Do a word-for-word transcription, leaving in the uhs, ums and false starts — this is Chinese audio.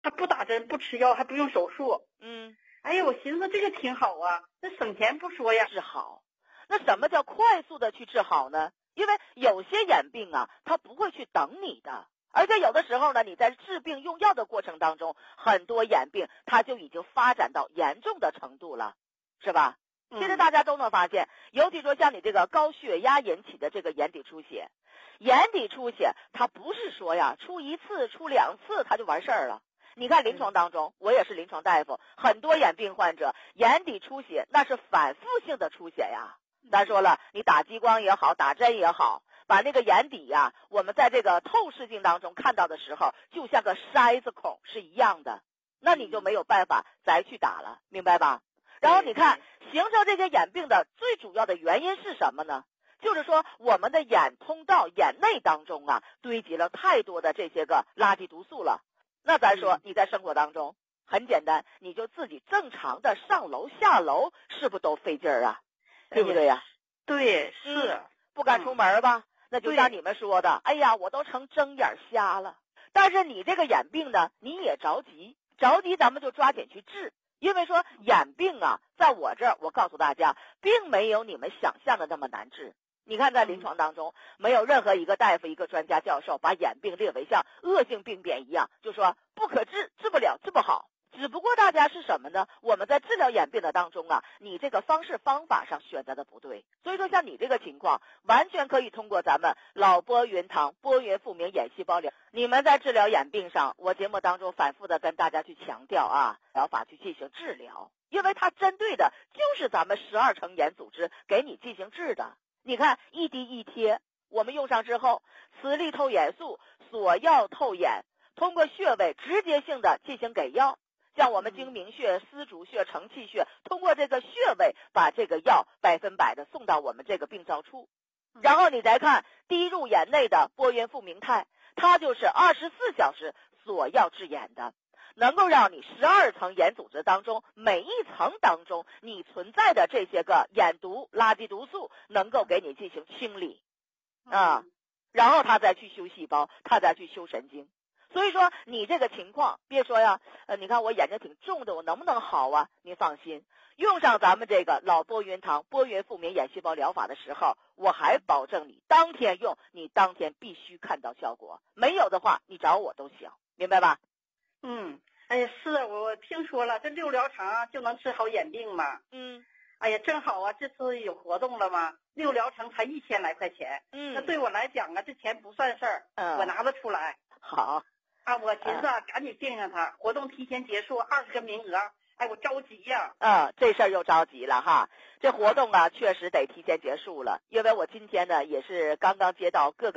还不打针不吃药还不用手术。 嗯， 哎呀，我寻思这个挺好啊，那省钱不说呀。 治好。那什么叫快速的去治好呢？因为有些眼病啊，它不会去等你的。而且有的时候呢，你在治病用药的过程当中，很多眼病它就已经发展到严重的程度了，是吧？现在大家都能发现，尤其说像你这个高血压引起的这个眼底出血，眼底出血它不是说呀出一次出两次它就完事儿了。你看临床当中，我也是临床大夫，很多眼病患者眼底出血那是反复性的出血呀。咱说了，你打激光也好，打针也好，把那个眼底呀，我们在这个透视镜当中看到的时候，就像个筛子孔是一样的，那你就没有办法再去打了，明白吧？然后你看，形成这些眼病的最主要的原因是什么呢？就是说我们的眼通道、眼内当中啊，堆积了太多的这些个垃圾毒素了。那咱说你在生活当中很简单，你就自己正常的上楼下楼，是不是都费劲儿啊？对不对呀？ 对，是、 嗯、不敢出门吧、嗯、那就像你们说的，哎呀，我都成睁眼瞎了。但是你这个眼病呢，你也着急，着急咱们就抓紧去治。因为说眼病啊，在我这儿，我告诉大家，并没有你们想象的那么难治。你看在临床当中，没有任何一个大夫、一个专家教授把眼病列为像恶性病变一样，就说不可治、治不了、治不好。只不过大家是什么呢？我们在治疗眼病的当中啊，你这个方式方法上选择的不对。所以说像你这个情况，完全可以通过咱们老波云堂波云复明眼细胞疗。你们在治疗眼病上，我节目当中反复的跟大家去强调啊，疗法去进行治疗，因为它针对的就是咱们十二层眼组织给你进行治的。你看一滴一贴，我们用上之后，磁力透眼素、锁药透眼，通过穴位直接性的进行给药。像我们睛明穴、丝竹穴、承泣穴，通过这个穴位把这个药百分百的送到我们这个病灶处。然后你再看滴入眼内的波云复明肽，它就是二十四小时锁药治眼的，能够让你十二层眼组织当中每一层当中你存在的这些个眼毒、垃圾毒素能够给你进行清理啊，然后它再去修细胞，它再去修神经。所以说你这个情况别说呀，呃，你看我眼睛挺重的，我能不能好啊？您放心，用上咱们这个老波云堂波云复明眼细胞疗法的时候，我还保证你当天用，你当天必须看到效果。没有的话，你找我都行，明白吧？ 嗯，哎呀，是我我听说了，这六疗程就能治好眼病嘛。 嗯， 哎呀，正好啊，这次有活动了嘛，六疗程才一千来块钱。 嗯， 那对我来讲啊，这钱不算事儿， 嗯， 我拿得出来。 好。 啊，我寻思啊，赶紧订上它，活动提前结束，二十个名额，哎，我着急呀、 啊。嗯，这事儿又着急了哈。这活动啊，确实得提前结束了，因为我今天呢也是刚刚接到各个